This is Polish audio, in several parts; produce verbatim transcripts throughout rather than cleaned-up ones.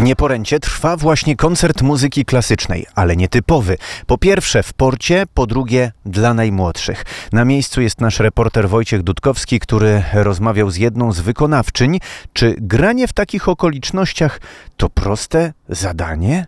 W Nieporęcie trwa właśnie koncert muzyki klasycznej, ale nietypowy. Po pierwsze w porcie, po drugie dla najmłodszych. Na miejscu jest nasz reporter Wojciech Dudkowski, który rozmawiał z jedną z wykonawczyń. Czy granie w takich okolicznościach to proste zadanie?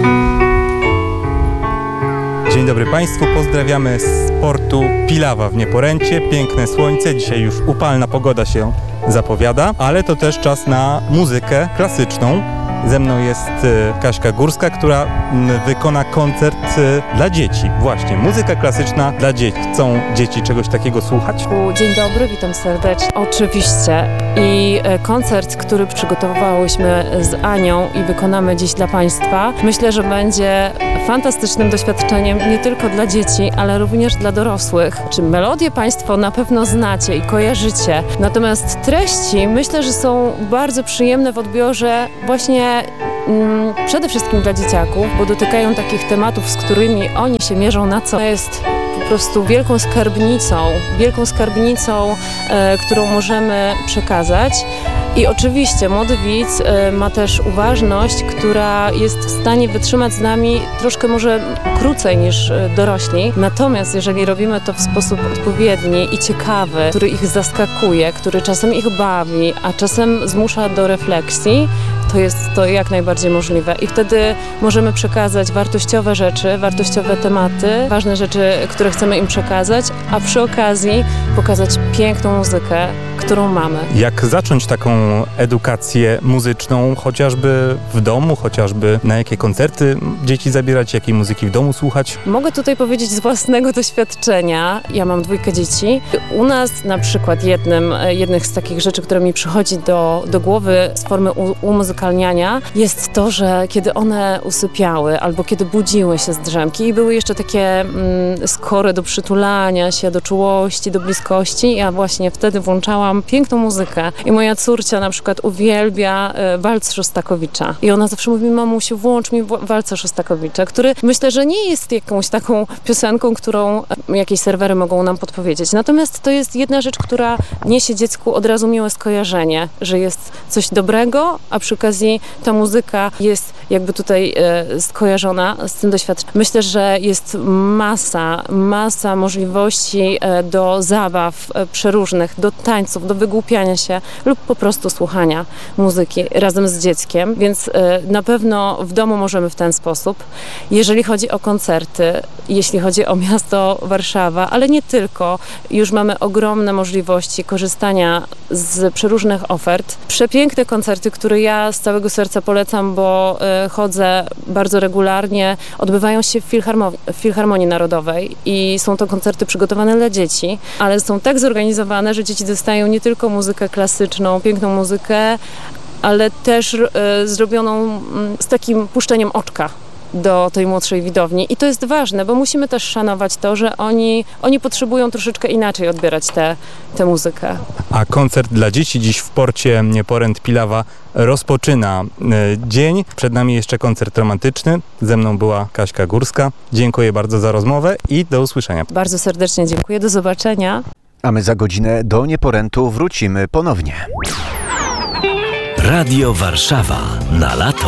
Dzień dobry Państwu, pozdrawiamy z portu Pilawa w Nieporęcie. Piękne słońce, dzisiaj już upalna pogoda się zapowiada, ale to też czas na muzykę klasyczną. Ze mną jest Kaśka Górska, która wykona koncert dla dzieci. Właśnie, muzyka klasyczna dla dzieci. Chcą dzieci czegoś takiego słuchać? Dzień dobry, witam serdecznie. Oczywiście. I koncert, który przygotowałyśmy z Anią i wykonamy dziś dla Państwa, myślę, że będzie fantastycznym doświadczeniem nie tylko dla dzieci, ale również dla dorosłych. Czy melodię Państwo na pewno znacie i kojarzycie, natomiast treści myślę, że są bardzo przyjemne w odbiorze właśnie mm, przede wszystkim dla dzieciaków, bo dotykają takich tematów, z którymi oni się mierzą na co. To jest po prostu wielką skarbnicą, wielką skarbnicą, e, którą możemy przekazać. I oczywiście młody widz y, ma też uważność, która jest w stanie wytrzymać z nami troszkę może krócej niż y, dorośli. Natomiast jeżeli robimy to w sposób odpowiedni i ciekawy, który ich zaskakuje, który czasem ich bawi, a czasem zmusza do refleksji, to jest to jak najbardziej możliwe. I wtedy możemy przekazać wartościowe rzeczy, wartościowe tematy, ważne rzeczy, które chcemy im przekazać, a przy okazji pokazać piękną muzykę, którą mamy. Jak zacząć taką edukację muzyczną, chociażby w domu, chociażby na jakie koncerty dzieci zabierać, jakiej muzyki w domu słuchać? Mogę tutaj powiedzieć z własnego doświadczenia. Ja mam dwójkę dzieci. U nas na przykład jednym, jednych z takich rzeczy, które mi przychodzi do, do głowy z formy u, umuzykalniania jest to, że kiedy one usypiały albo kiedy budziły się z drzemki i były jeszcze takie mm, skory do przytulania się, do czułości, do bliskości, ja właśnie wtedy włączałam piękną muzykę i moja córcia na przykład uwielbia e, walc Szostakowicza i ona zawsze mówi: mamusiu, włącz mi walca Szostakowicza, który myślę, że nie jest jakąś taką piosenką, którą e, jakieś serwery mogą nam podpowiedzieć. Natomiast to jest jedna rzecz, która niesie dziecku od razu miłe skojarzenie, że jest coś dobrego, a przy okazji ta muzyka jest jakby tutaj e, skojarzona z tym doświadczeniem. Myślę, że jest masa, masa możliwości e, do zabaw e, przeróżnych, do tańców, do wygłupiania się lub po prostu słuchania muzyki razem z dzieckiem, więc e, na pewno w domu możemy w ten sposób. Jeżeli chodzi o koncerty, jeśli chodzi o miasto Warszawa, ale nie tylko, już mamy ogromne możliwości korzystania z przeróżnych ofert. Przepiękne koncerty, które ja z całego serca polecam, bo e, chodzę bardzo regularnie, odbywają się w, Filharmo- w Filharmonii Narodowej i są to koncerty przygotowane dla dzieci, ale są tak zorganizowane, że dzieci dostają nie tylko muzykę klasyczną, piękną muzykę, ale też e, zrobioną m, z takim puszczeniem oczka do tej młodszej widowni. I to jest ważne, bo musimy też szanować to, że oni, oni potrzebują troszeczkę inaczej odbierać tę tę muzykę. A koncert dla dzieci dziś w porcie Nieporęt Pilawa rozpoczyna y, dzień. Przed nami jeszcze koncert romantyczny. Ze mną była Kaśka Górska. Dziękuję bardzo za rozmowę i do usłyszenia. Bardzo serdecznie dziękuję. Do zobaczenia. A my za godzinę do Nieporętu wrócimy ponownie. Radio Warszawa na lato.